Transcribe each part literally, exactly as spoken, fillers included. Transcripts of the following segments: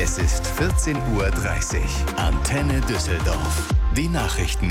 Es ist vierzehn Uhr dreißig. Antenne Düsseldorf. Die Nachrichten.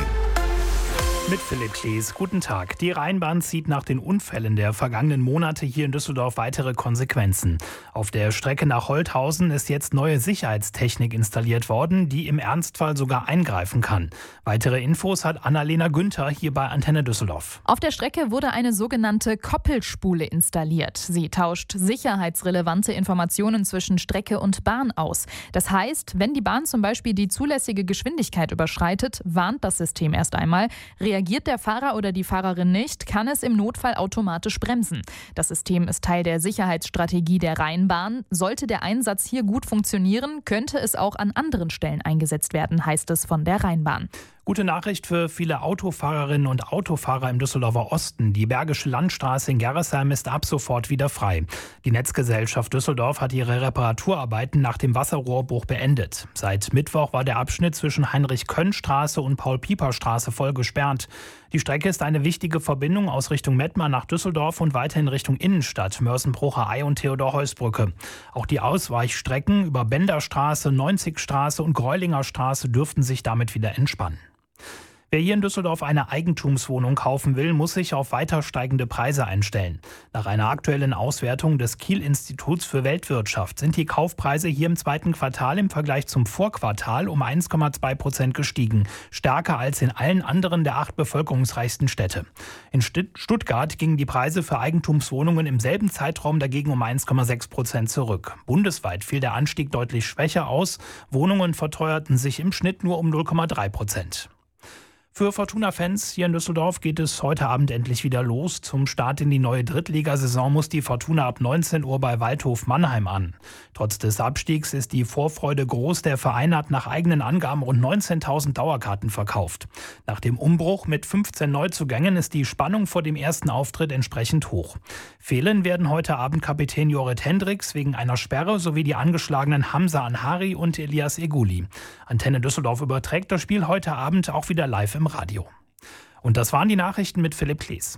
Mit Philipp Klees. Guten Tag. Die Rheinbahn zieht nach den Unfällen der vergangenen Monate hier in Düsseldorf weitere Konsequenzen. Auf der Strecke nach Holthausen ist jetzt neue Sicherheitstechnik installiert worden, die im Ernstfall sogar eingreifen kann. Weitere Infos hat Annalena Günther hier bei Antenne Düsseldorf. Auf der Strecke wurde eine sogenannte Koppelspule installiert. Sie tauscht sicherheitsrelevante Informationen zwischen Strecke und Bahn aus. Das heißt, wenn die Bahn zum Beispiel die zulässige Geschwindigkeit überschreitet, warnt das System erst einmal. Reagiert der Fahrer oder die Fahrerin nicht, kann es im Notfall automatisch bremsen. Das System ist Teil der Sicherheitsstrategie der Rheinbahn. Sollte der Einsatz hier gut funktionieren, könnte es auch an anderen Stellen eingesetzt werden, heißt es von der Rheinbahn. Gute Nachricht für viele Autofahrerinnen und Autofahrer im Düsseldorfer Osten. Die Bergische Landstraße in Gerresheim ist ab sofort wieder frei. Die Netzgesellschaft Düsseldorf hat ihre Reparaturarbeiten nach dem Wasserrohrbruch beendet. Seit Mittwoch war der Abschnitt zwischen Heinrich-Können-Straße und Paul-Pieper-Straße voll gesperrt. Die Strecke ist eine wichtige Verbindung aus Richtung Mettmann nach Düsseldorf und weiterhin Richtung Innenstadt, Mörsen-Brucher-Ei und Theodor-Heuss-Brücke. Auch die Ausweichstrecken über Benderstraße, Neunzigstraße und Greulinger Straße dürften sich damit wieder entspannen. Wer hier in Düsseldorf eine Eigentumswohnung kaufen will, muss sich auf weiter steigende Preise einstellen. Nach einer aktuellen Auswertung des Kiel-Instituts für Weltwirtschaft sind die Kaufpreise hier im zweiten Quartal im Vergleich zum Vorquartal um eins Komma zwei Prozent gestiegen, stärker als in allen anderen der acht bevölkerungsreichsten Städte. In Stuttgart gingen die Preise für Eigentumswohnungen im selben Zeitraum dagegen um eins Komma sechs Prozent zurück. Bundesweit fiel der Anstieg deutlich schwächer aus. Wohnungen verteuerten sich im Schnitt nur um null Komma drei Prozent. Für Fortuna-Fans hier in Düsseldorf geht es heute Abend endlich wieder los. Zum Start in die neue Drittligasaison muss die Fortuna ab neunzehn Uhr bei Waldhof Mannheim an. Trotz des Abstiegs ist die Vorfreude groß. Der Verein hat nach eigenen Angaben rund neunzehntausend Dauerkarten verkauft. Nach dem Umbruch mit fünfzehn Neuzugängen ist die Spannung vor dem ersten Auftritt entsprechend hoch. Fehlen werden heute Abend Kapitän Jorrit Hendricks wegen einer Sperre sowie die angeschlagenen Hamza Anhari und Elias Eguli. Antenne Düsseldorf überträgt das Spiel heute Abend auch wieder live im Radio. Und das waren die Nachrichten mit Philipp Klees.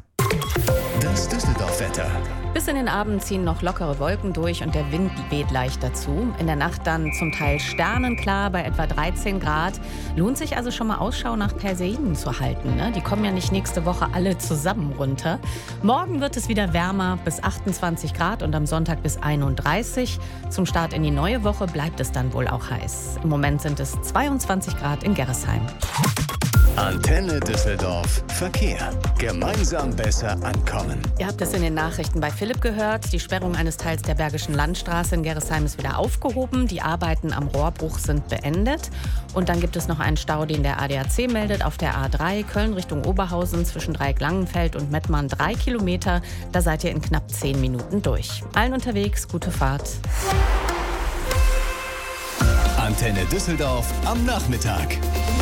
Das Düsseldorf-Wetter. Bis in den Abend ziehen noch lockere Wolken durch und der Wind weht leicht dazu. In der Nacht dann zum Teil sternenklar bei etwa dreizehn Grad. Lohnt sich also schon mal Ausschau nach Perseiden zu halten. Ne? Die kommen ja nicht nächste Woche alle zusammen runter. Morgen wird es wieder wärmer bis achtundzwanzig Grad und am Sonntag bis einunddreißig. Zum Start in die neue Woche bleibt es dann wohl auch heiß. Im Moment sind es zweiundzwanzig Grad in Gerresheim. Antenne Düsseldorf Verkehr. Gemeinsam besser ankommen. Ihr habt es in den Nachrichten bei Philipp gehört. Die Sperrung eines Teils der Bergischen Landstraße in Gerresheim ist wieder aufgehoben. Die Arbeiten am Rohrbruch sind beendet. Und dann gibt es noch einen Stau, den der A D A C meldet auf der A drei Köln Richtung Oberhausen zwischen Dreieck-Langenfeld und Mettmann drei Kilometer. Da seid ihr in knapp zehn Minuten durch. Allen unterwegs, gute Fahrt. Antenne Düsseldorf am Nachmittag.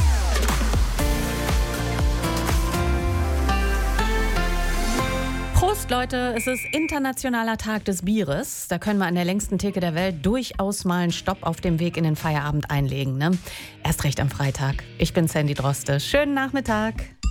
Prost, Leute, es ist Internationaler Tag des Bieres. Da können wir an der längsten Theke der Welt durchaus mal einen Stopp auf dem Weg in den Feierabend einlegen. Ne? Erst recht am Freitag. Ich bin Sandy Droste. Schönen Nachmittag.